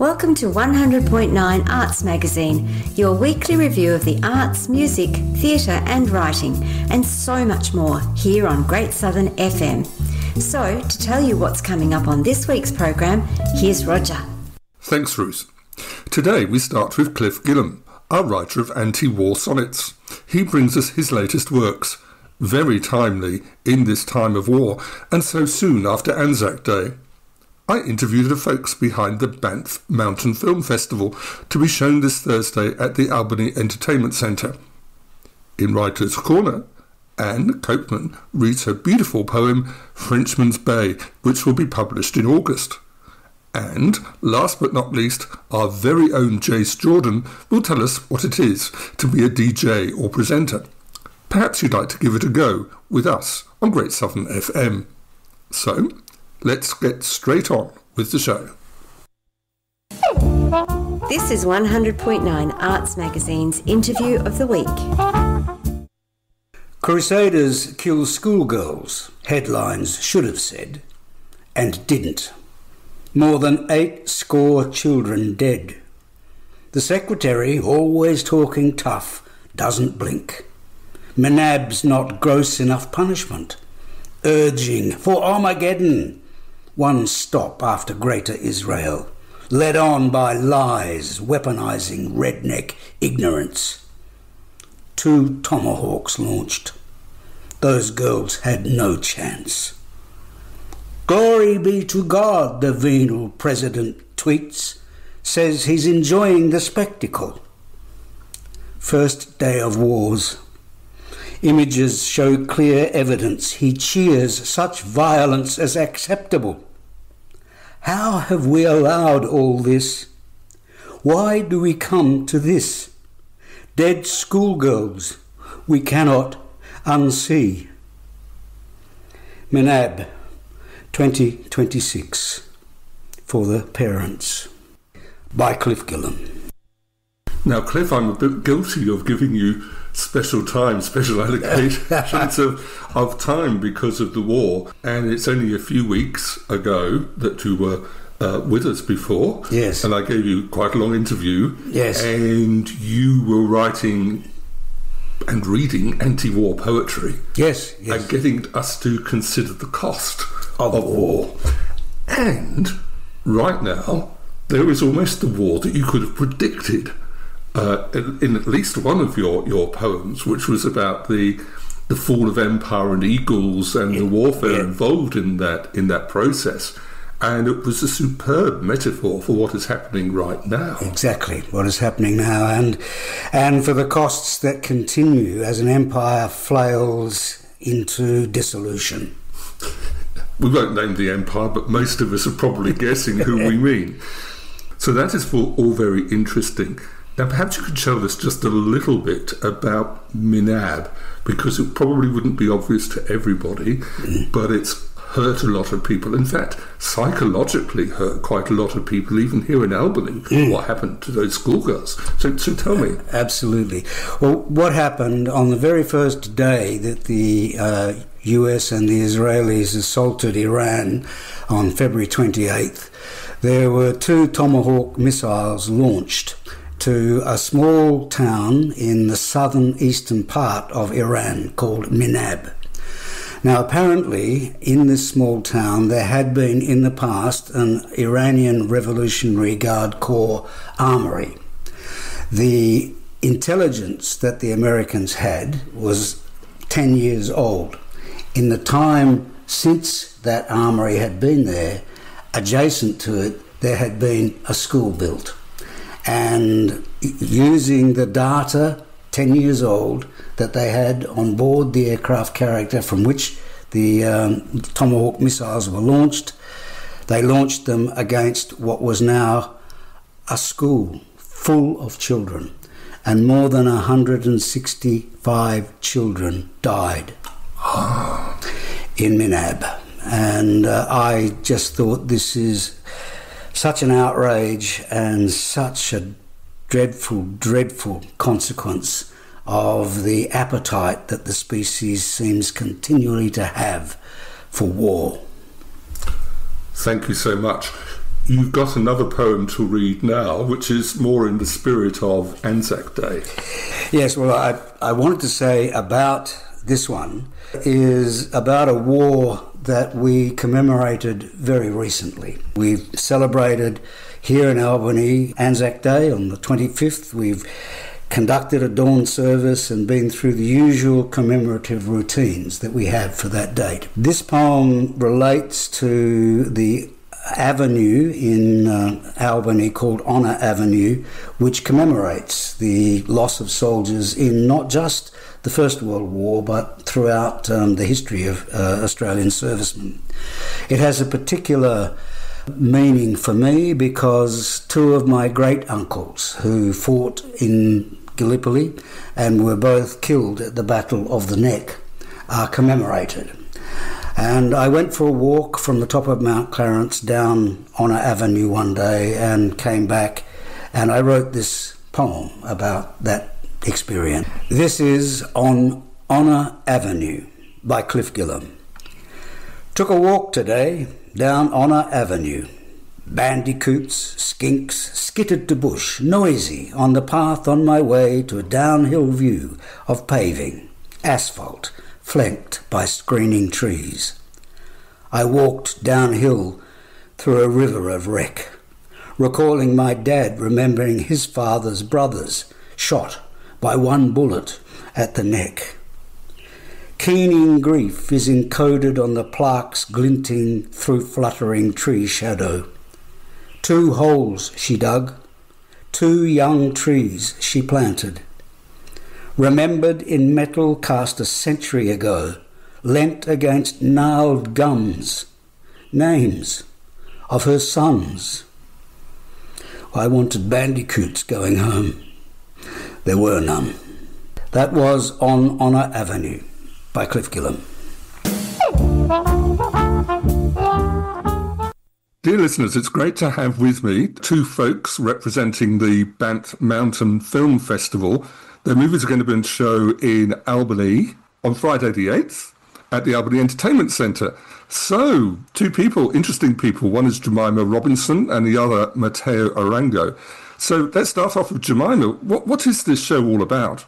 Welcome to 100.9 Arts Magazine, your weekly review of the arts, music, theatre and writing, and so much more here on Great Southern FM. So, to tell you what's coming up on this week's program, here's Roger. Thanks, Ruth. Today we start with Cliff Gillam, our writer of anti-war sonnets. He brings us his latest works, very timely in this time of war, and so soon after Anzac Day. I interviewed the folks behind the Banff Mountain Film Festival to be shown this Thursday at the Albany Entertainment Centre. In Writer's Corner, Anne Copeman reads her beautiful poem Frenchman's Bay, which will be published in August. And, last but not least, our very own Jace Jordan will tell us what it is to be a DJ or presenter. Perhaps you'd like to give it a go with us on Great Southern FM. So, let's get straight on with the show. This is 100.9 Arts Magazine's Interview of the Week. Crusaders kill schoolgirls, headlines should have said, and didn't. More than 80 children dead. The secretary, always talking tough, doesn't blink. Menab's not gross enough punishment. Urging for Armageddon. One stop after Greater Israel, led on by lies, weaponizing redneck ignorance. 2 tomahawks launched. Those girls had no chance. Glory be to God, the venal president tweets, says he's enjoying the spectacle. First day of wars. Images show clear evidence he cheers such violence as acceptable. How have we allowed all this? Why do we come to this? Dead schoolgirls we cannot unsee. Menab, 2026, for the parents, by Cliff Gillam. Now, Cliff, I'm a bit guilty of giving you special allocations of time because of the war, and it's only a few weeks ago that you were with us before. Yes. And I gave you quite a long interview. Yes. And you were writing and reading anti-war poetry. Yes. And getting us to consider the cost of war. And right now, there is almost the war that you could have predicted in at least one of your poems, which was about the fall of empire and eagles and the warfare involved in that process. And it was a superb metaphor for what is happening right now. Exactly, what is happening now, and for the costs that continue as an empire flails into dissolution. We won't name the empire, but most of us are probably guessing who we mean. So that is all very interesting. Now, perhaps you could tell us just a little bit about Menab, because it probably wouldn't be obvious to everybody, but it's hurt a lot of people. In fact, psychologically hurt quite a lot of people, even here in Albany, what happened to those schoolgirls. So tell me. Absolutely. Well, what happened on the very first day that the US and the Israelis assaulted Iran on February 28th, there were 2 Tomahawk missiles launched to a small town in the southern eastern part of Iran called Menab. Now, apparently, in this small town, there had been in the past an Iranian Revolutionary Guard Corps armory. The intelligence that the Americans had was 10 years old. In the time since that armory had been there, adjacent to it, there had been a school built. And using the data, 10 years old, that they had on board the aircraft carrier from which the Tomahawk missiles were launched, they launched them against what was now a school full of children. And more than 165 children died in Menab. And I just thought, this is such an outrage and such a dreadful, dreadful consequence of the appetite that the species seems continually to have for war. Thank you so much. You've got another poem to read now, which is more in the spirit of Anzac Day. Yes, well, I wanted to say about this one is about a war that we commemorated very recently. We've celebrated here in Albany Anzac Day on the 25th. We've conducted a dawn service and been through the usual commemorative routines that we have for that date. This poem relates to the avenue in Albany called Honour Avenue, which commemorates the loss of soldiers in not just the First World War but throughout the history of Australian servicemen. It has a particular meaning for me because two of my great uncles who fought in Gallipoli and were both killed at the Battle of the Neck are commemorated. And I went for a walk from the top of Mount Clarence down Honour Avenue one day and came back, and I wrote this poem about that experience. This is On Honour Avenue by Cliff Gillam. Took a walk today down Honour Avenue. Bandicoots, skinks, skittered to bush, noisy on the path on my way to a downhill view of paving, asphalt, flanked by screening trees. I walked downhill through a river of wreck, recalling my dad remembering his father's brothers shot by one bullet at the neck. Keening grief is encoded on the plaques glinting through fluttering tree shadow. 2 holes she dug, 2 young trees she planted. Remembered in metal cast a century ago, leant against gnarled gums, names of her sons. I wanted bandicoots going home. There were none. That was On Honour Avenue by Cliff Gillam. Dear listeners, it's great to have with me 2 folks representing the Banff Mountain Film Festival. Their movies are going to be on show in Albany on Friday the 8th at the Albany Entertainment Centre. So, 2 people, interesting people. One is Jemima Robinson and the other Matteo Arango. So let's start off with Jemima. What is this show all about?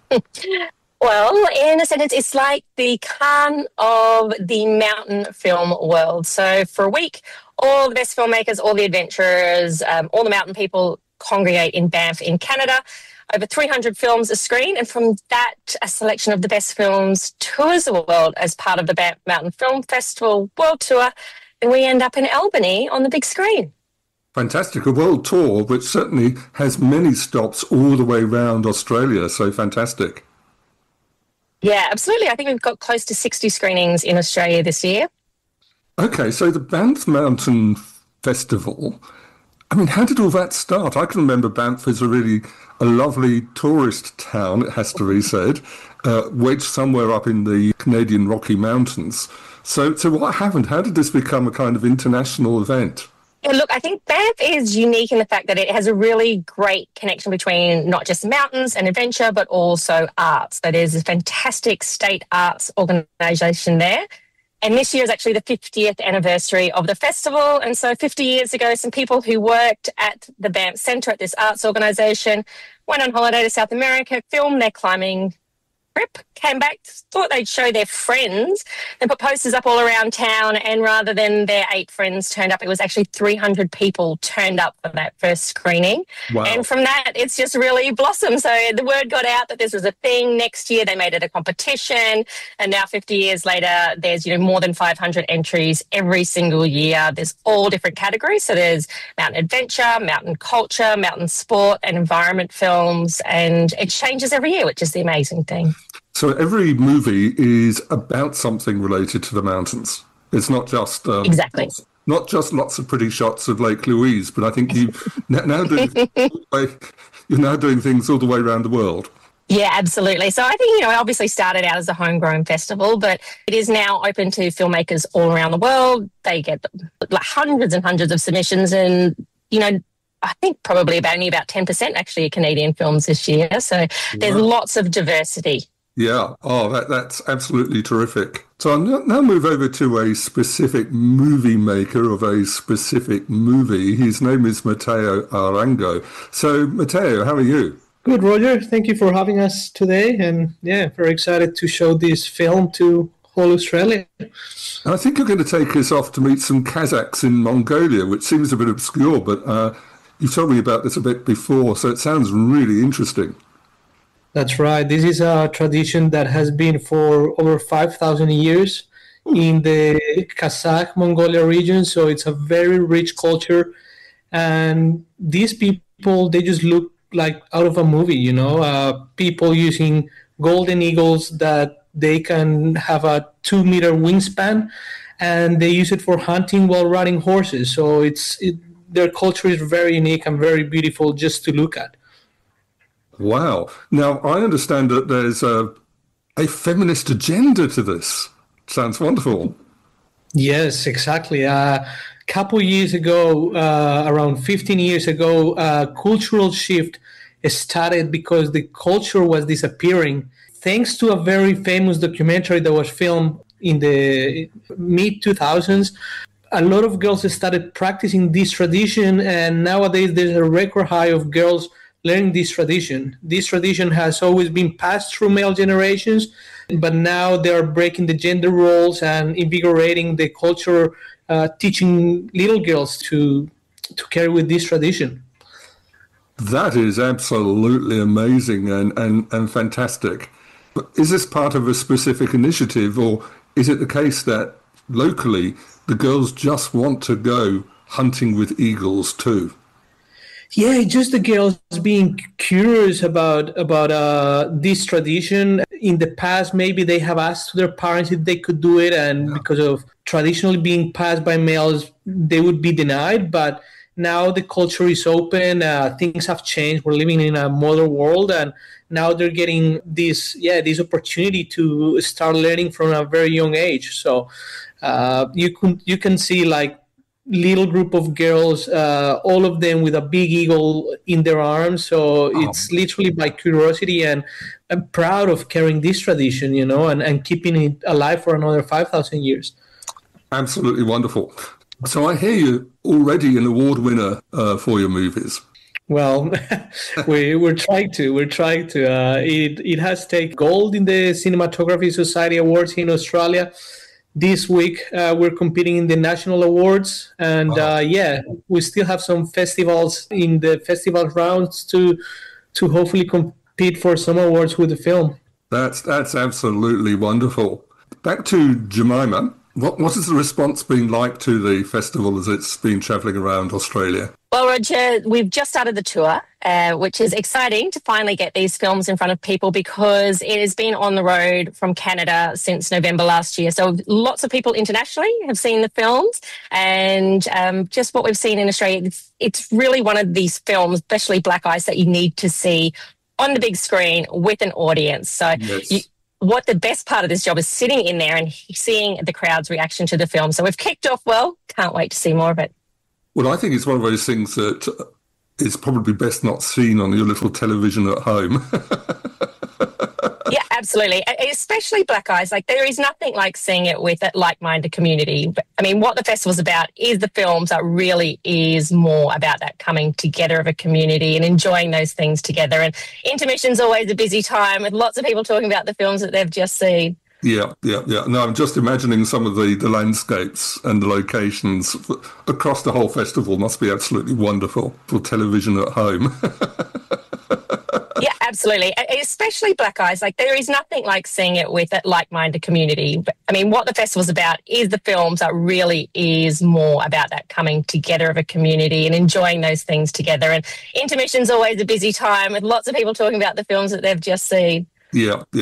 Well, in a sentence, it's like the Cannes of the mountain film world. So for a week, all the best filmmakers, all the adventurers, all the mountain people congregate in Banff in Canada. Over 300 films are screened, and from that, a selection of the best films tours the world as part of the Banff Mountain Film Festival World Tour, and we end up in Albany on the big screen. Fantastic. A world tour, which certainly has many stops all the way around Australia, so fantastic. Yeah, absolutely. I think we've got close to 60 screenings in Australia this year. Okay, so the Banff Mountain Festival, I mean, how did all that start? I can remember Banff as a lovely tourist town, it has to be said, wedged somewhere up in the Canadian Rocky Mountains. So what happened? How did this become a kind of international event? Yeah, look, I think Banff is unique in the fact that it has a really great connection between not just mountains and adventure, but also arts. So there's a fantastic state arts organisation there. And this year is actually the 50th anniversary of the festival. And so 50 years ago, some people who worked at the Banff Centre at this arts organisation went on holiday to South America, filmed their climbing trip, came back, thought they'd show their friends, and put posters up all around town, and rather than their 8 friends turned up, it was actually 300 people turned up for that first screening. Wow. And from that, it's just really blossomed. So the word got out that this was a thing. Next year, they made it a competition, and now 50 years later, there's more than 500 entries every single year. There's all different categories. So there's mountain adventure, mountain culture, mountain sport, and environment films, and it changes every year, which is the amazing thing. So every movie is about something related to the mountains. It's not just exactly. Not just lots of pretty shots of Lake Louise, but I think you're now doing things all the way around the world. Yeah, absolutely. So I think, it obviously started out as a homegrown festival, but it is now open to filmmakers all around the world. They get hundreds and hundreds of submissions, and I think probably only about 10% actually are Canadian films this year. So there's lots of diversity Yeah. Oh, that's absolutely terrific. So I'll now move over to a specific movie maker of a specific movie. His name is Matteo Arango. So, Matteo, how are you? Good, Roger. Thank you for having us today. And yeah, very excited to show this film to whole Australia. I think you're going to take us off to meet some Kazakhs in Mongolia, which seems a bit obscure, but you've told me about this a bit before, so it sounds really interesting. That's right. This is a tradition that has been for over 5,000 years in the Kazakh Mongolia region. So it's a very rich culture. And these people, they just look like out of a movie, people using golden eagles that they can have a 2-meter wingspan, and they use it for hunting while riding horses. So their culture is very unique and very beautiful just to look at. Wow. Now, I understand that there's a feminist agenda to this. Sounds wonderful. Yes, exactly. A couple years ago, around 15 years ago, a cultural shift started because the culture was disappearing. Thanks to a very famous documentary that was filmed in the mid-2000s, a lot of girls started practicing this tradition, and nowadays there's a record high of girls learning this tradition. This tradition has always been passed through male generations, but now they are breaking the gender roles and invigorating the culture, teaching little girls to carry with this tradition. That is absolutely amazing and fantastic. But is this part of a specific initiative, or is it the case that locally the girls just want to go hunting with eagles too? Yeah, just the girls being curious about this tradition. In the past, maybe they have asked their parents if they could do it, and because of traditionally being passed by males, they would be denied. But now the culture is open. Things have changed. We're living in a modern world, and now they're getting this opportunity to start learning from a very young age. So you can see like little group of girls, all of them with a big eagle in their arms. So it's literally by curiosity, and I'm proud of carrying this tradition, and keeping it alive for another 5,000 years. Absolutely wonderful. So I hear you're already an award winner for your movies. Well, we're trying to. It has taken gold in the Cinematography Society Awards in Australia. This week, we're competing in the national awards, and we still have some festivals in the festival rounds to hopefully compete for some awards with the film. That's absolutely wonderful. Back to Jemima. What has the response been like to the festival as it's been travelling around Australia? Well, Roger, we've just started the tour, which is exciting to finally get these films in front of people, because it has been on the road from Canada since November last year. So lots of people internationally have seen the films, and just what we've seen in Australia, it's really one of these films, especially Black Ice, that you need to see on the big screen with an audience. So yes. What the best part of this job is sitting in there and seeing the crowd's reaction to the film. So we've kicked off well. Can't wait to see more of it. Well, I think it's one of those things that is probably best not seen on your little television at home. Yeah, absolutely. Especially Black Ice. Like, there is nothing like seeing it with a like-minded community. I mean, what the festival's about is the films that really is more about that coming together of a community and enjoying those things together. And intermission's always a busy time with lots of people talking about the films that they've just seen. Yeah. No, I'm just imagining some of the landscapes and the locations across the whole festival must be absolutely wonderful for television at home. Yeah, absolutely. Especially Black Ice. Like, there is nothing like seeing it with a like-minded community. I mean, what the festival's about is the films that really is more about that coming together of a community and enjoying those things together. And intermission's always a busy time with lots of people talking about the films that they've just seen. Yeah.